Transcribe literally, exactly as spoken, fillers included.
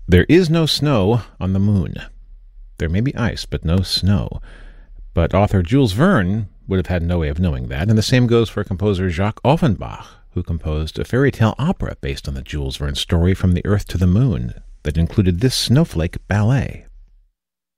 There is no snow on the moon. There may be ice, but no snow. But author Jules Verne would have had no way of knowing that, and the same goes for composer Jacques Offenbach, who composed a fairy tale opera based on the Jules Verne story From the Earth to the Moon that included this snowflake ballet.